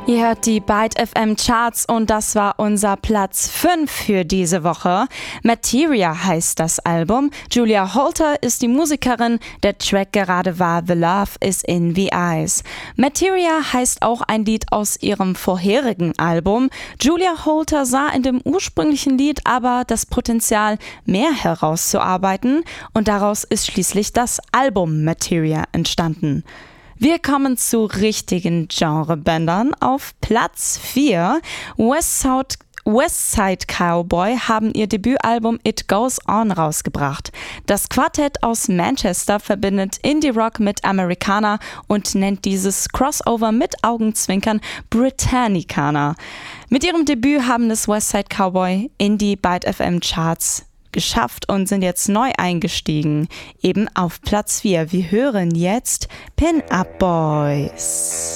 Ihr hört die Byte FM Charts und das war unser Platz 5 für diese Woche. Materia heißt das Album. Julia Holter ist die Musikerin. Der Track gerade war The Love is in the Eyes. Materia heißt auch ein Lied aus ihrem vorherigen Album. Julia Holter sah in dem ursprünglichen Lied aber das Potenzial, mehr herauszuarbeiten und daraus ist schließlich das Album Materia entstanden. Wir kommen zu richtigen Genrebändern. Auf Platz 4, Westside Cowboy haben ihr Debütalbum It Goes On rausgebracht. Das Quartett aus Manchester verbindet Indie-Rock mit Americana und nennt dieses Crossover mit Augenzwinkern Britannicana. Mit ihrem Debüt haben das Westside Cowboy in die Byte FM Charts geschafft und sind jetzt neu eingestiegen, eben auf Platz 4. Wir hören jetzt Pin-Up Boys.